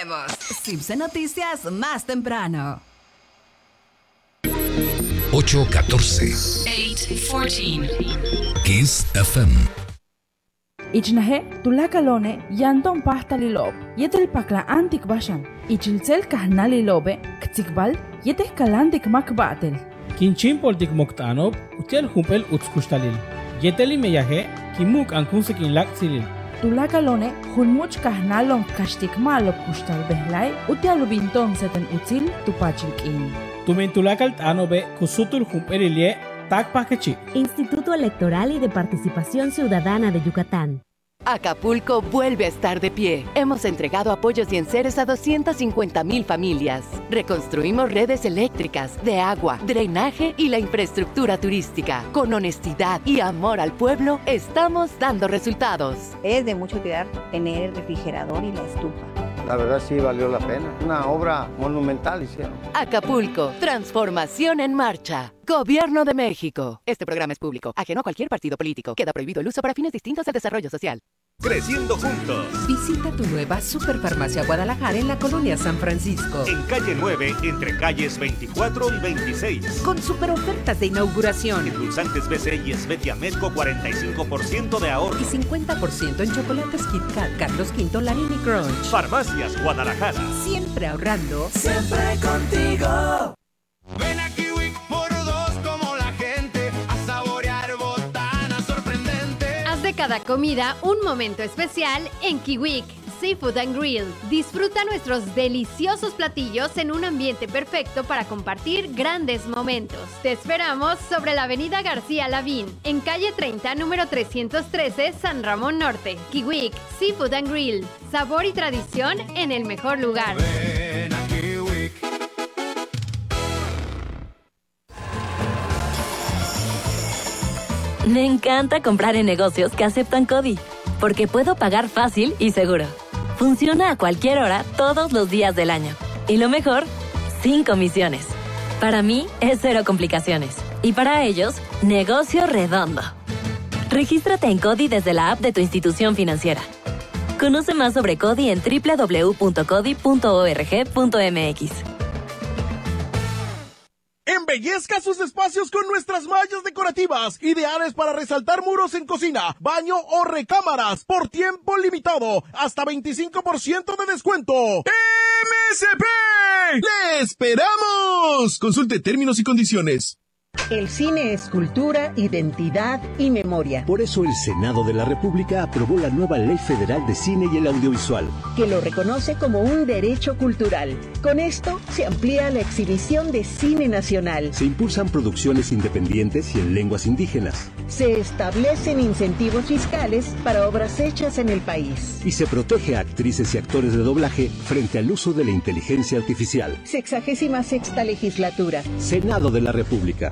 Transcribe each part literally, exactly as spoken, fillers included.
Volvemos. Cipse Noticias más temprano. ocho catorce. ocho catorce. Kiss F M. Ichnahe, tulakalone, yanton pasta lilob, yetel pakla antik bashan, ichilcel kahna lilobe, ktikbal, yetel kalandik makbatel. Kinchin poltik moktanob, utel humpel utskustalil. Yeteli meyahe, kimuk ankunsekin laksilil. Tulakalone, hulmuch kahnalon kashtik malo kustal behlai, utialubinton seten util tupachilkin. Tumen tulakal tanobe, kusutul humpelilie, takpakechi. Instituto Electoral y de Participación Ciudadana de Yucatán. Acapulco vuelve a estar de pie. Hemos entregado apoyos y enseres a doscientas cincuenta mil familias. Reconstruimos redes eléctricas, de agua, drenaje y la infraestructura turística. Con honestidad y amor al pueblo, estamos dando resultados. Es de mucha utilidad tener el refrigerador y la estufa. La verdad sí valió la pena. Una obra monumental hicieron. Acapulco, transformación en marcha. Gobierno de México. Este programa es público, ajeno a cualquier partido político. Queda prohibido el uso para fines distintos al desarrollo social. Creciendo juntos. Visita tu nueva Superfarmacia Guadalajara en la colonia San Francisco. En calle nueve, entre calles veinticuatro y veintiséis. Con super ofertas de inauguración. Endulzantes B C y Esvetia Medco, cuarenta y cinco por ciento de ahorro. Y cincuenta por ciento en chocolates Kit Kat, Carlos Quinto, Larini Crunch. Farmacias Guadalajara. Siempre ahorrando. Siempre contigo. Ven a Kiwik por dos como la gente a saborear botanas sorprendentes. Haz de cada comida un momento especial en Kiwik Seafood and Grill. Disfruta nuestros deliciosos platillos en un ambiente perfecto para compartir grandes momentos. Te esperamos sobre la avenida García Lavín, en calle treinta, número trescientos trece, San Ramón Norte. Kiwik Seafood and Grill. Sabor y tradición en el mejor lugar. Ven a Kiwik. Me encanta comprar en negocios que aceptan CODI, porque puedo pagar fácil y seguro. Funciona a cualquier hora, todos los días del año. Y lo mejor, sin comisiones. Para mí, es cero complicaciones. Y para ellos, negocio redondo. Regístrate en CODI desde la app de tu institución financiera. Conoce más sobre CODI en doble u doble u doble u punto codi punto org punto m x. Embellezca sus espacios con nuestras mallas decorativas, ideales para resaltar muros en cocina, baño o recámaras, por tiempo limitado, hasta veinticinco por ciento de descuento. ¡M S P! ¡Le esperamos! Consulte términos y condiciones. El cine es cultura, identidad y memoria. Por eso el Senado de la República aprobó la nueva Ley Federal de Cine y el Audiovisual, que lo reconoce como un derecho cultural. Con esto se amplía la exhibición de cine nacional. Se impulsan producciones independientes y en lenguas indígenas. Se establecen incentivos fiscales para obras hechas en el país. Y se protege a actrices y actores de doblaje frente al uso de la inteligencia artificial. Sexagésima sexta legislatura. Senado de la República.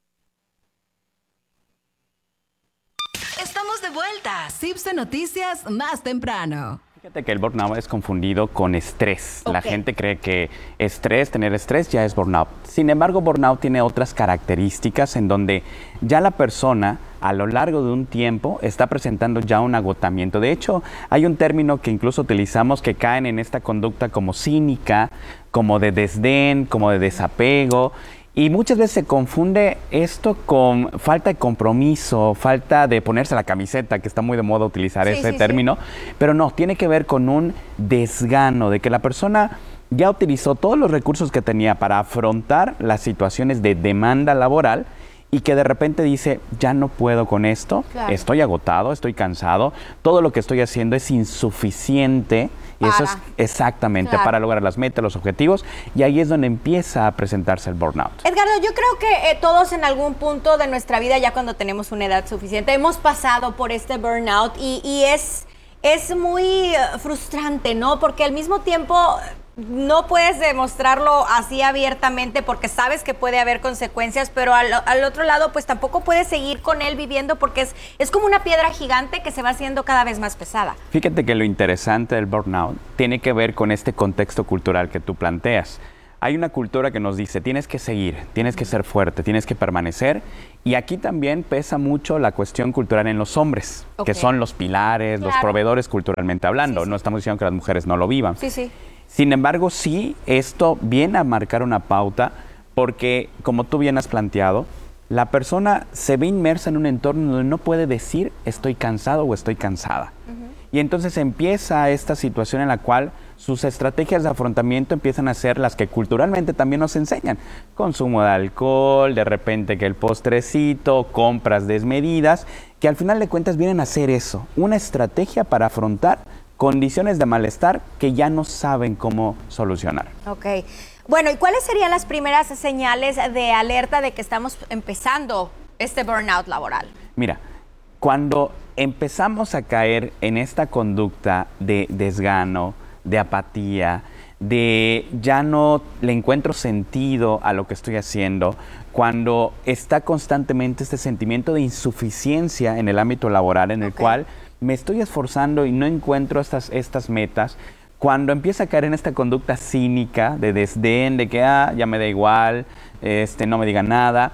Estamos de vuelta. Cipse Noticias más temprano. Fíjate que el burnout es confundido con estrés. Okay. La gente cree que estrés, tener estrés ya es burnout. Sin embargo, burnout tiene otras características en donde ya la persona a lo largo de un tiempo está presentando ya un agotamiento. De hecho, hay un término que incluso utilizamos que caen en esta conducta como cínica, como de desdén, como de desapego. Y muchas veces se confunde esto con falta de compromiso, falta de ponerse la camiseta, que está muy de moda utilizar sí, ese sí, término, sí. Pero no, tiene que ver con un desgano, de que la persona ya utilizó todos los recursos que tenía para afrontar las situaciones de demanda laboral y que de repente dice, ya no puedo con esto, claro. Estoy agotado, estoy cansado, todo lo que estoy haciendo es insuficiente. Y eso es exactamente claro. Para lograr las metas, los objetivos, y ahí es donde empieza a presentarse el burnout. Edgardo, yo creo que eh, todos en algún punto de nuestra vida, ya cuando tenemos una edad suficiente, hemos pasado por este burnout y, y es, es muy frustrante, ¿no? Porque al mismo tiempo no puedes demostrarlo así abiertamente porque sabes que puede haber consecuencias, pero al, al otro lado pues tampoco puedes seguir con él viviendo porque es, es como una piedra gigante que se va haciendo cada vez más pesada. Fíjate que lo interesante del burnout tiene que ver con este contexto cultural que tú planteas. Hay una cultura que nos dice, tienes que seguir, tienes que ser fuerte, tienes que permanecer. Y aquí también pesa mucho la cuestión cultural en los hombres, okay. Que son los pilares, claro. Los proveedores culturalmente hablando. Sí, sí. No estamos diciendo que las mujeres no lo vivan. Sí, sí. Sin embargo, sí, esto viene a marcar una pauta porque, como tú bien has planteado, la persona se ve inmersa en un entorno donde no puede decir estoy cansado o estoy cansada. Uh-huh. Y entonces empieza esta situación en la cual sus estrategias de afrontamiento empiezan a ser las que culturalmente también nos enseñan. Consumo de alcohol, de repente que el postrecito, compras desmedidas, que al final de cuentas vienen a ser eso, una estrategia para afrontar condiciones de malestar que ya no saben cómo solucionar. Ok. Bueno, ¿y cuáles serían las primeras señales de alerta de que estamos empezando este burnout laboral? Mira, cuando empezamos a caer en esta conducta de desgano, de apatía, de ya no le encuentro sentido a lo que estoy haciendo, cuando está constantemente este sentimiento de insuficiencia en el ámbito laboral en el okay. cual me estoy esforzando y no encuentro estas, estas metas, cuando empieza a caer en esta conducta cínica de desdén, de que ah, ya me da igual, este, no me diga nada,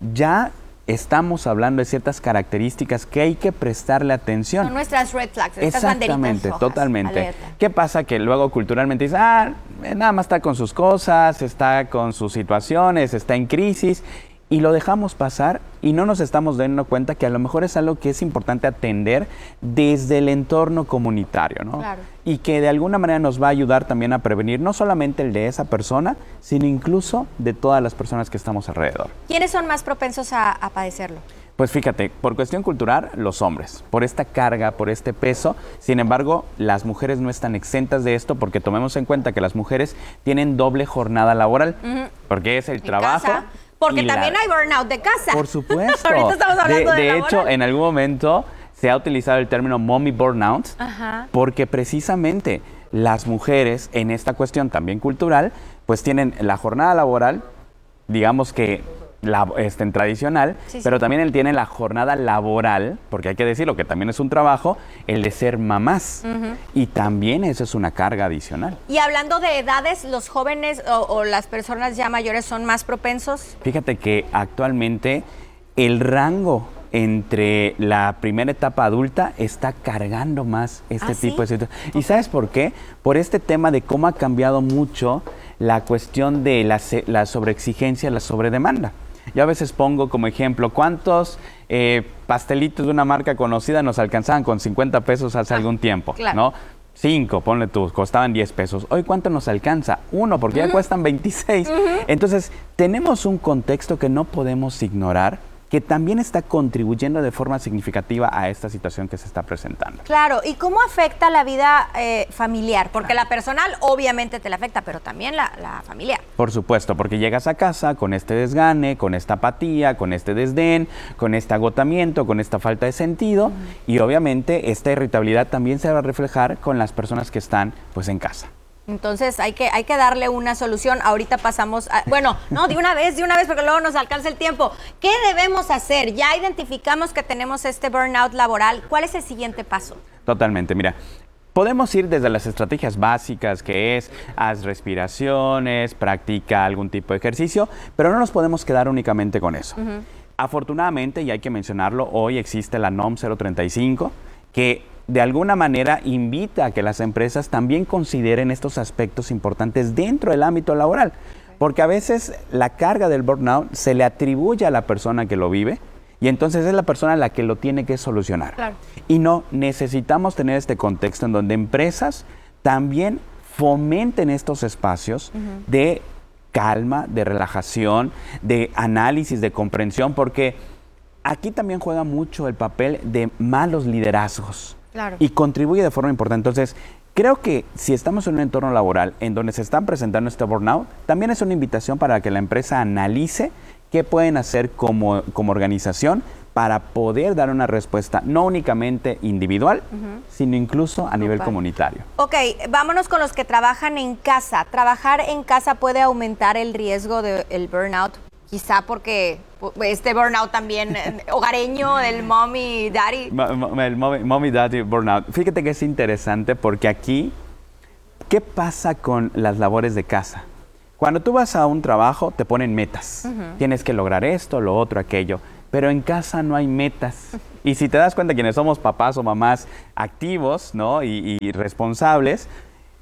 ya estamos hablando de ciertas características que hay que prestarle atención. Son nuestras red flags, estas Exactamente, rojas, totalmente. Alerta. ¿Qué pasa? Que luego culturalmente dice, ah, nada más está con sus cosas, está con sus situaciones, está en crisis, y lo dejamos pasar y no nos estamos dando cuenta que a lo mejor es algo que es importante atender desde el entorno comunitario, ¿no? Claro. Y que de alguna manera nos va a ayudar también a prevenir no solamente el de esa persona, sino incluso de todas las personas que estamos alrededor. ¿Quiénes son más propensos a, a padecerlo? Pues fíjate, por cuestión cultural, los hombres, por esta carga, por este peso. Sin embargo, las mujeres no están exentas de esto porque tomemos en cuenta que las mujeres tienen doble jornada laboral, uh-huh. porque es el en trabajo... Casa. Porque y también la... hay burnout de casa. Por supuesto. Ahorita estamos hablando de De, de laboral. hecho, en algún momento se ha utilizado el término mommy burnout, Ajá. porque precisamente las mujeres en esta cuestión también cultural, pues tienen la jornada laboral, digamos que la, este, en tradicional, sí, pero sí. también tienen la jornada laboral, porque hay que decirlo que también es un trabajo, el de ser mamás. Uh-huh. Y también eso es una carga adicional. Y hablando de edades, ¿los jóvenes o, o las personas ya mayores son más propensos? Fíjate que actualmente el rango entre la primera etapa adulta está cargando más este ¿Ah, tipo sí? de situaciones. ¿Y sabes por qué? Por este tema de cómo ha cambiado mucho la cuestión de la, la sobreexigencia, la sobredemanda. Yo a veces pongo como ejemplo, ¿cuántos eh, pastelitos de una marca conocida nos alcanzaban con cincuenta pesos hace ah, algún tiempo? Claro. ¿No? Cinco, ponle tú, costaban diez pesos. Hoy, ¿cuánto nos alcanza? Uno, porque uh-huh. ya cuestan veintiséis. Uh-huh. Entonces, tenemos un contexto que no podemos ignorar, que también está contribuyendo de forma significativa a esta situación que se está presentando. Claro, ¿y cómo afecta la vida eh, familiar? Porque la personal obviamente te la afecta, pero también la, la familiar. Por supuesto, porque llegas a casa con este desgane, con esta apatía, con este desdén, con este agotamiento, con esta falta de sentido, uh-huh. y obviamente esta irritabilidad también se va a reflejar con las personas que están pues en casa. Entonces hay que, hay que darle una solución. Ahorita pasamos, a, bueno, no, de una vez, de una vez, porque luego nos alcanza el tiempo. ¿Qué debemos hacer? Ya identificamos que tenemos este burnout laboral. ¿Cuál es el siguiente paso? Totalmente, mira. Podemos ir desde las estrategias básicas, que es haz respiraciones, practica algún tipo de ejercicio, pero no nos podemos quedar únicamente con eso. Uh-huh. Afortunadamente, y hay que mencionarlo, hoy existe la N O M cero treinta y cinco, que de alguna manera invita a que las empresas también consideren estos aspectos importantes dentro del ámbito laboral, porque a veces la carga del burnout se le atribuye a la persona que lo vive y entonces es la persona la que lo tiene que solucionar. Claro. Y no, necesitamos tener este contexto en donde empresas también fomenten estos espacios uh-huh. de calma, de relajación, de análisis, de comprensión, porque aquí también juega mucho el papel de malos liderazgos. Claro. Y contribuye de forma importante. Entonces, creo que si estamos en un entorno laboral en donde se están presentando este burnout, también es una invitación para que la empresa analice qué pueden hacer como, como organización para poder dar una respuesta no únicamente individual, uh-huh. sino incluso a nivel okay. comunitario. Ok, vámonos con los que trabajan en casa. ¿Trabajar en casa puede aumentar el riesgo del burnout? Quizá porque este burnout también hogareño, el mommy, daddy. El mommy, mommy, daddy burnout. Fíjate que es interesante porque aquí, ¿qué pasa con las labores de casa? Cuando tú vas a un trabajo, te ponen metas. Uh-huh. Tienes que lograr esto, lo otro, aquello. Pero en casa no hay metas. Y si te das cuenta, quienes somos papás o mamás activos, ¿no? y, y responsables,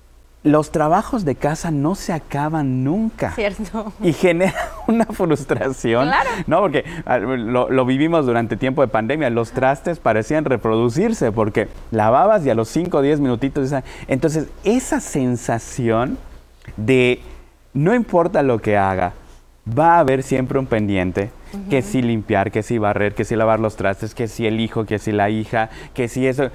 los trabajos de casa no se acaban nunca. Cierto. Y genera una frustración. Claro. No, porque lo, lo vivimos durante tiempo de pandemia. Los trastes parecían reproducirse porque lavabas y a los cinco o diez minutitos. Entonces, esa sensación de no importa lo que haga, va a haber siempre un pendiente. Uh-huh. Que si limpiar, que si barrer, que si lavar los trastes, que si el hijo, que si la hija, que si eso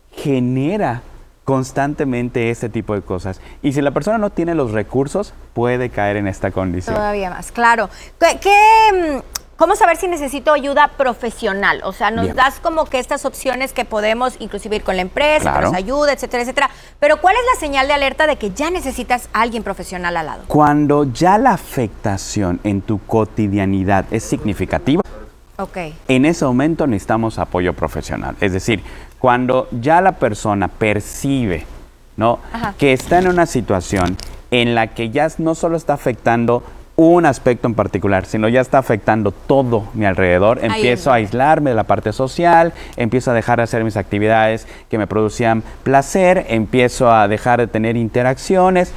genera constantemente este tipo de cosas. Y si la persona no tiene los recursos, puede caer en esta condición. Todavía más, claro. ¿Qué, qué, ¿Cómo saber si necesito ayuda profesional? O sea, nos Bien. das como que estas opciones que podemos inclusive ir con la empresa, claro. que nos ayuda, etcétera, etcétera. Pero ¿cuál es la señal de alerta de que ya necesitas a alguien profesional al lado? Cuando ya la afectación en tu cotidianidad es significativa, okay. en ese momento necesitamos apoyo profesional. Es decir, cuando ya la persona percibe, ¿no? que está en una situación en la que ya no solo está afectando un aspecto en particular, sino ya está afectando todo mi alrededor, empiezo a aislarme de la parte social, empiezo a dejar de hacer mis actividades que me producían placer, empiezo a dejar de tener interacciones,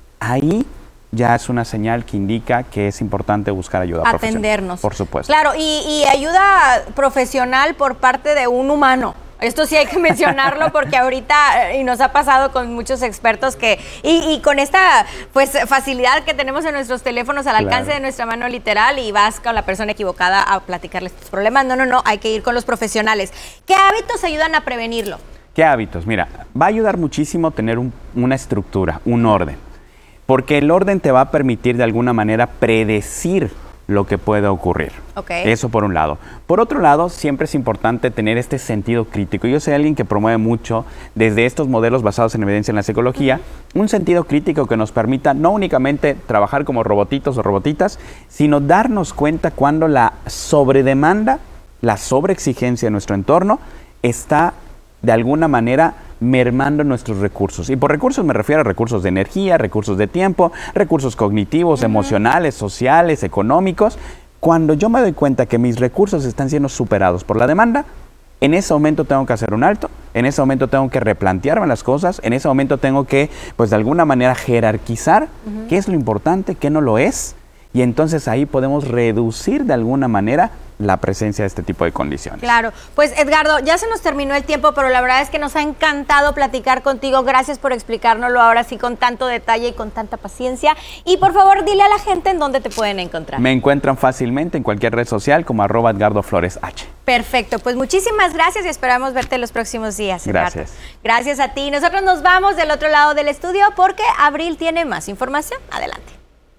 ahí ya es una señal que indica que es importante buscar ayuda profesional. Atendernos. Por supuesto. Claro, y, y ayuda profesional por parte de un humano. Esto sí hay que mencionarlo porque ahorita, y nos ha pasado con muchos expertos que, y, y con esta pues facilidad que tenemos en nuestros teléfonos al alcance claro. de nuestra mano literal, y vas con la persona equivocada a platicarles tus problemas. No, no, no, hay que ir con los profesionales. ¿Qué hábitos ayudan a prevenirlo? ¿Qué hábitos? Mira, va a ayudar muchísimo tener un, una estructura, un orden, porque el orden te va a permitir de alguna manera predecir lo que puede ocurrir. Okay. Eso por un lado. Por otro lado, siempre es importante tener este sentido crítico. Yo soy alguien que promueve mucho, desde estos modelos basados en evidencia en la psicología, uh-huh. un sentido crítico que nos permita no únicamente trabajar como robotitos o robotitas, sino darnos cuenta cuando la sobredemanda, la sobreexigencia de nuestro entorno está de alguna manera mermando nuestros recursos. Y por recursos me refiero a recursos de energía, recursos de tiempo, recursos cognitivos, uh-huh. emocionales, sociales, económicos. Cuando yo me doy cuenta que mis recursos están siendo superados por la demanda, en ese momento tengo que hacer un alto, en ese momento tengo que replantearme las cosas, en ese momento tengo que, pues de alguna manera, jerarquizar uh-huh. qué es lo importante, qué no lo es, y entonces ahí podemos reducir de alguna manera la presencia de este tipo de condiciones. Claro, pues Edgardo, ya se nos terminó el tiempo, pero la verdad es que nos ha encantado platicar contigo. Gracias por explicárnoslo ahora sí con tanto detalle y con tanta paciencia. Y por favor, dile a la gente en dónde te pueden encontrar. Me encuentran fácilmente en cualquier red social como arroba Edgardo Flores H. Perfecto, pues muchísimas gracias y esperamos verte los próximos días, Edgardo. Gracias. Gracias a ti. Nosotros nos vamos del otro lado del estudio porque Abril tiene más información. Adelante.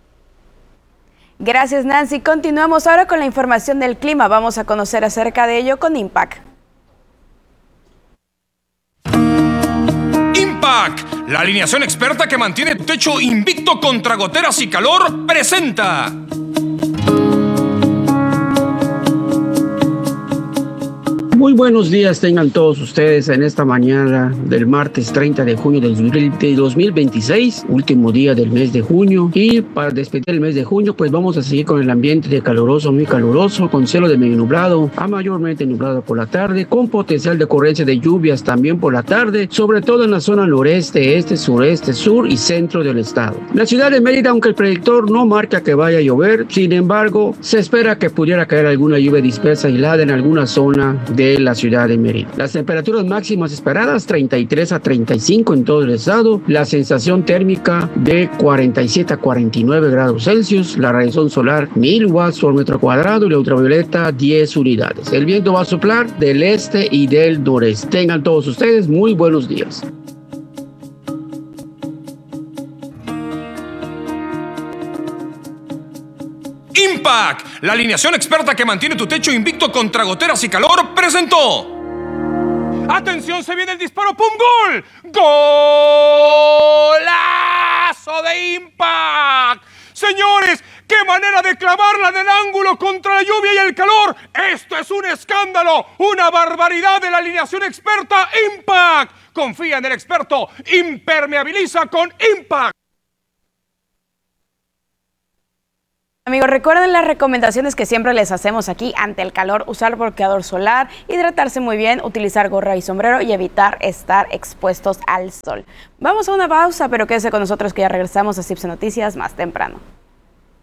Gracias, Nancy. Continuamos ahora con la información del clima. Vamos a conocer acerca de ello con Impact. Impact, la alineación experta que mantiene tu techo invicto contra goteras y calor, presenta. Muy buenos días tengan todos ustedes en esta mañana del martes treinta de junio del dos mil veintiséis, último día del mes de junio, y para despedir el mes de junio pues vamos a seguir con el ambiente de caluroso, muy caluroso, con cielo de medio nublado a mayormente nublado por la tarde, con potencial de ocurrencia de lluvias también por la tarde, sobre todo en la zona noreste, este, sureste, sur y centro del estado. La ciudad de Mérida, aunque el predictor no marca que vaya a llover, sin embargo se espera que pudiera caer alguna lluvia dispersa aislada en alguna zona de la ciudad de Mérida. Las temperaturas máximas esperadas treinta y tres a treinta y cinco en todo el estado, la sensación térmica de cuarenta y siete a cuarenta y nueve grados Celsius, la radiación solar mil watts por metro cuadrado y la ultravioleta diez unidades. El viento va a soplar del este y del noreste. Tengan todos ustedes muy buenos días. Impact, la alineación experta que mantiene tu techo invicto contra goteras y calor, presentó. ¡Atención! ¡Se viene el disparo! ¡Pum! ¡Gol! ¡Golazo de Impact! Señores, ¡qué manera de clavarla en el ángulo contra la lluvia y el calor! ¡Esto es un escándalo! ¡Una barbaridad de la alineación experta Impact! Confía en el experto. Impermeabiliza con Impact. Amigos, recuerden las recomendaciones que siempre les hacemos aquí ante el calor: usar bloqueador solar, hidratarse muy bien, utilizar gorra y sombrero y evitar estar expuestos al sol. Vamos a una pausa, pero quédese con nosotros que ya regresamos a C I B S Noticias más temprano.